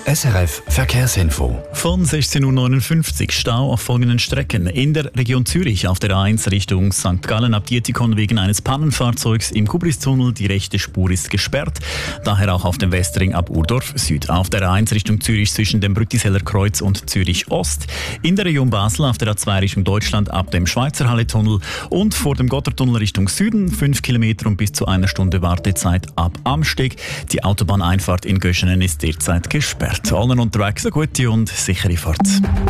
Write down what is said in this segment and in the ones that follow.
SRF Verkehrsinfo. Von 16.59 Uhr Stau auf folgenden Strecken. In der Region Zürich auf der A1 Richtung St. Gallen ab Dietikon wegen eines Pannenfahrzeugs im Kubristunnel. Die rechte Spur ist gesperrt. Daher auch auf dem Westring ab Urdorf Süd. Auf der A1 Richtung Zürich zwischen dem Brüttiseller Kreuz und Zürich Ost. In der Region Basel auf der A2 Richtung Deutschland ab dem Schweizer Halle-Tunnel. Und vor dem Gotthardtunnel Richtung Süden 5 Kilometer und bis zu einer Stunde Wartezeit ab Amsteg. Die Autobahneinfahrt in Göschenen ist derzeit gesperrt. Allen unterwegs eine gute und sichere Fahrt.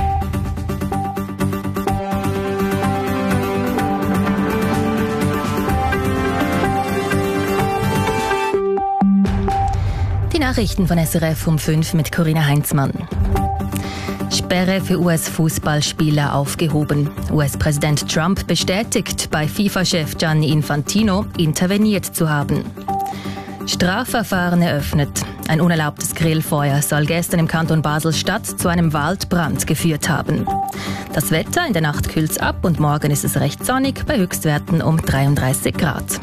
Die Nachrichten von SRF um 5 mit Corinna Heinzmann. Sperre für US-Fußballspieler aufgehoben. US-Präsident Trump bestätigt, bei FIFA-Chef Gianni Infantino interveniert zu haben. Strafverfahren eröffnet. Ein unerlaubtes Grillfeuer soll gestern im Kanton Basel-Stadt zu einem Waldbrand geführt haben. Das Wetter: in der Nacht kühlt es ab und morgen ist es recht sonnig bei Höchstwerten um 33 Grad.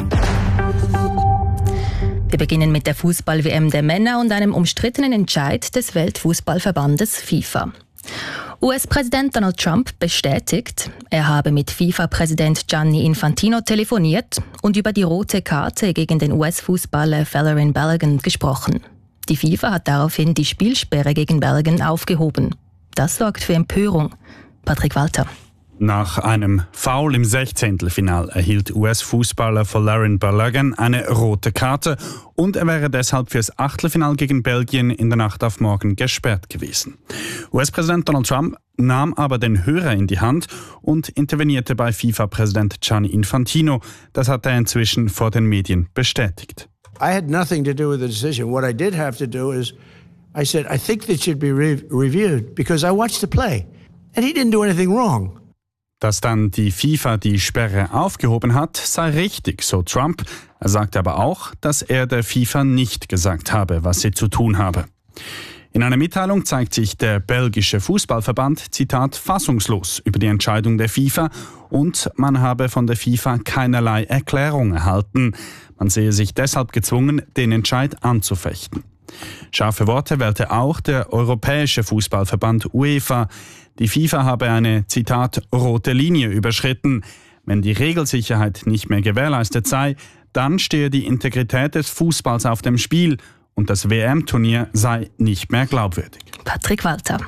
Wir beginnen mit der Fußball-WM der Männer und einem umstrittenen Entscheid des Weltfußballverbandes FIFA. US-Präsident Donald Trump bestätigt, er habe mit FIFA-Präsident Gianni Infantino telefoniert und über die rote Karte gegen den US-Fußballer Folarin Balogun gesprochen. Die FIFA hat daraufhin die Spielsperre gegen Balogun aufgehoben. Das sorgt für Empörung. Patrick Walter. Nach einem Foul im 16. Final erhielt US-Fußballer Folarin Balogun eine rote Karte und er wäre deshalb fürs Achtelfinal gegen Belgien in der Nacht auf morgen gesperrt gewesen. US-Präsident Donald Trump nahm aber den Hörer in die Hand und intervenierte bei FIFA-Präsident Gianni Infantino. Das hat er inzwischen vor den Medien bestätigt. I had nothing to do with the decision. What I did have to do is I said, I think that should be reviewed because I watched the play and he didn't do anything wrong. Dass dann die FIFA die Sperre aufgehoben hat, sei richtig, so Trump. Er sagte aber auch, dass er der FIFA nicht gesagt habe, was sie zu tun habe. In einer Mitteilung zeigt sich der belgische Fußballverband, Zitat, fassungslos über die Entscheidung der FIFA und man habe von der FIFA keinerlei Erklärung erhalten. Man sehe sich deshalb gezwungen, den Entscheid anzufechten. Scharfe Worte wählte auch der Europäische Fußballverband UEFA. Die FIFA habe eine, Zitat, rote Linie überschritten. Wenn die Regelsicherheit nicht mehr gewährleistet sei, dann stehe die Integrität des Fußballs auf dem Spiel und das WM-Turnier sei nicht mehr glaubwürdig. Patrick Walter.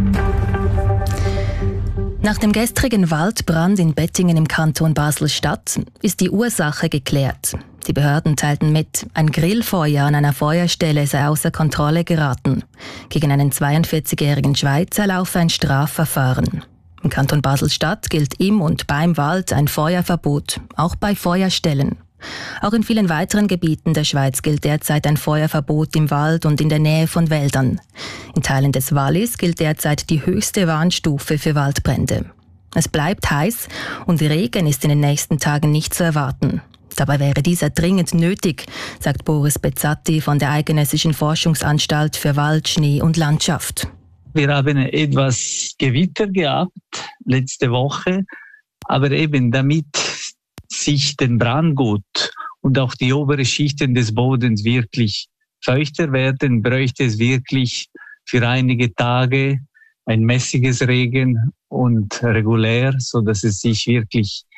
Nach dem gestrigen Waldbrand in Bettingen im Kanton Basel-Stadt ist die Ursache geklärt. Die Behörden teilten mit, ein Grillfeuer an einer Feuerstelle sei außer Kontrolle geraten. Gegen einen 42-jährigen Schweizer laufe ein Strafverfahren. Im Kanton Basel-Stadt gilt im und beim Wald ein Feuerverbot, auch bei Feuerstellen. Auch in vielen weiteren Gebieten der Schweiz gilt derzeit ein Feuerverbot im Wald und in der Nähe von Wäldern. In Teilen des Wallis gilt derzeit die höchste Warnstufe für Waldbrände. Es bleibt heiß und Regen ist in den nächsten Tagen nicht zu erwarten. Dabei wäre dieser dringend nötig, sagt Boris Bezzatti von der Eidgenössischen Forschungsanstalt für Wald, Schnee und Landschaft. Wir haben etwas Gewitter gehabt letzte Woche, aber eben damit sich den Brandgut und auch die oberen Schichten des Bodens wirklich feuchter werden, bräuchte es wirklich für einige Tage ein mäßiges Regen und regulär, so dass es sich wirklich